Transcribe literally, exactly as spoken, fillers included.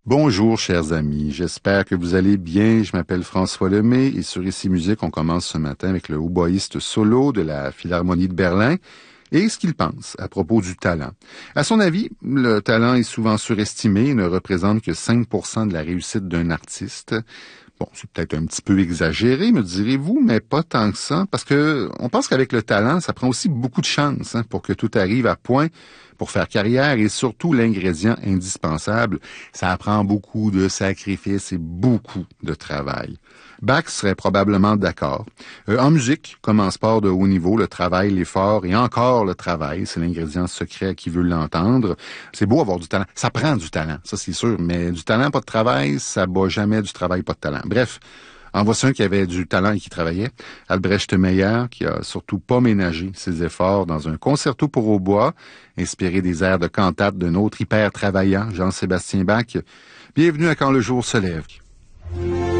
Bonjour, chers amis. J'espère que vous allez bien. Je m'appelle François Lemay et sur Ici Musique, on commence ce matin avec le hautboïste solo de la Philharmonie de Berlin et ce qu'il pense à propos du talent. À son avis, le talent est souvent surestimé et ne représente que cinq pour cent de la réussite d'un artiste. Bon, c'est peut-être un petit peu exagéré, me direz-vous, mais pas tant que ça, parce que on pense qu'avec le talent, ça prend aussi beaucoup de chance hein, pour que tout arrive à point pour faire carrière et surtout l'ingrédient indispensable, ça prend beaucoup de sacrifices et beaucoup de travail. Bach serait probablement d'accord. Euh, en musique, comme en sport de haut niveau, le travail, l'effort et encore le travail, c'est l'ingrédient secret à qui veut l'entendre. C'est beau avoir du talent. Ça prend du talent, ça c'est sûr, mais du talent, pas de travail, ça bat jamais du travail, pas de talent. Bref, en voici un qui avait du talent et qui travaillait. Albrecht Meyer, qui a surtout pas ménagé ses efforts dans un concerto pour hautbois, inspiré des airs de cantate d'un autre hyper travaillant, Jean-Sébastien Bach. Bienvenue à Quand le jour se lève.